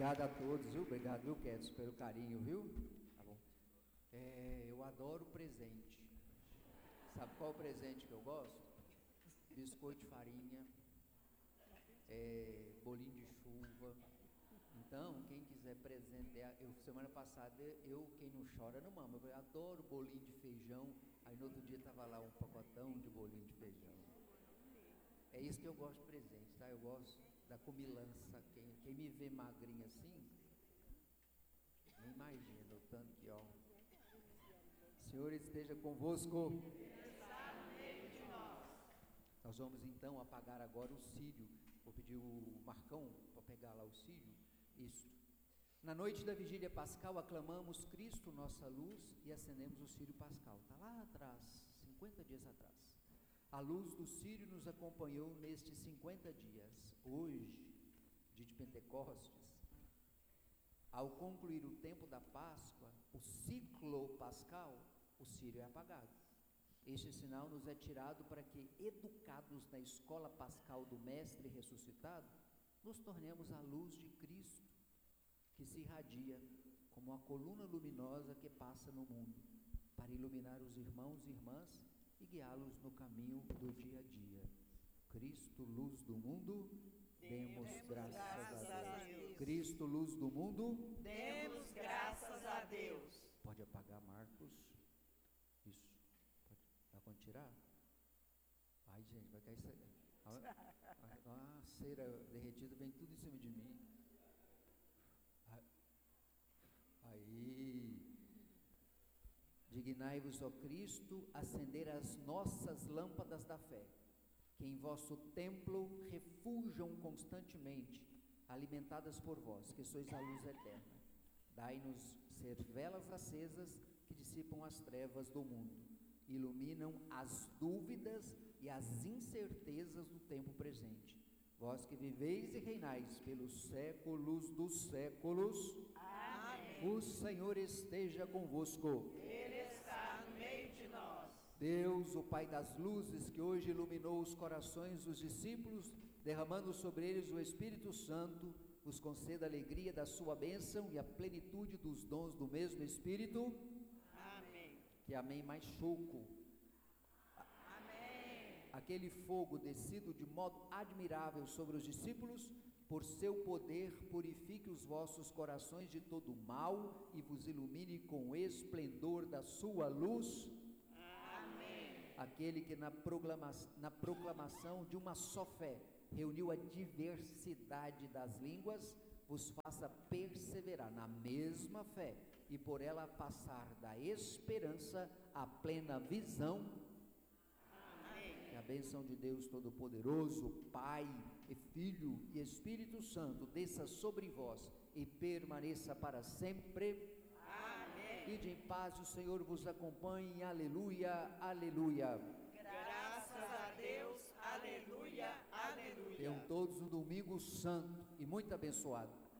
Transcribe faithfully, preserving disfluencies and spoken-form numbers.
Obrigado a todos, viu? Obrigado, viu, Kedson, pelo carinho, viu? Tá bom. É, eu adoro presente. Sabe qual o presente que eu gosto? Biscoito de farinha, é, bolinho de chuva. Então, quem quiser presentear, eu, semana passada, eu, quem não chora não mama, eu adoro bolinho de feijão, aí no outro dia tava lá um pacotão de bolinho de feijão. É isso que eu gosto de presente, tá? Eu gosto da comilança, quem, quem me vê magrinha assim, nem imagina o tanto que, ó, o Senhor esteja convosco. Nós vamos então apagar agora o círio. Vou pedir o Marcão para pegar lá o círio. Isso. Na noite da vigília pascal aclamamos Cristo, nossa luz, e acendemos o círio pascal. Está lá atrás, cinquenta dias atrás. A luz do círio nos acompanhou nestes cinquenta dias. Hoje, dia de Pentecostes, ao concluir o tempo da Páscoa, o ciclo pascal, o círio é apagado. Este sinal nos é tirado para que, educados na escola pascal do Mestre ressuscitado, nos tornemos a luz de Cristo, que se irradia como a coluna luminosa que passa no mundo, para iluminar os irmãos e irmãs e guiá-los no caminho do dia a dia. Cristo, luz do mundo, demos, demos graças, graças a, Deus. a Deus. Cristo, luz do mundo, demos graças a Deus. Pode apagar, Marcos. Isso. Dá quando tirar? Ai, gente, vai cair isso aí. A, a cera derretida vem tudo em cima de mim. Aí. Dignai-vos, ó Cristo, acender as nossas lâmpadas da fé, que em vosso templo refujam constantemente, alimentadas por vós, que sois a luz eterna. Dai-nos ser velas acesas que dissipam as trevas do mundo, iluminam as dúvidas e as incertezas do tempo presente. Vós que viveis e reinais pelos séculos dos séculos. Amém. O Senhor esteja convosco. Ele está no meio de nós. Deus, o Pai das luzes, que hoje iluminou os corações dos discípulos, derramando sobre eles o Espírito Santo, vos conceda a alegria da sua bênção e a plenitude dos dons do mesmo Espírito. Amém. Que amém mais choco. Amém. Aquele fogo descido de modo admirável sobre os discípulos, por seu poder purifique os vossos corações de todo mal e vos ilumine com o esplendor da sua luz. Amém. Aquele que na, proclama, na proclamação de uma só fé reuniu a diversidade das línguas, vos faça perseverar na mesma fé e por ela passar da esperança à plena visão. Amém. Que a bênção de Deus Todo-Poderoso, Pai e Filho e Espírito Santo desça sobre vós e permaneça para sempre. Amém. Ide em paz, o Senhor vos acompanhe. Aleluia, aleluia. Graças a Deus, aleluia, aleluia. Tenham todos um domingo santo e muito abençoado.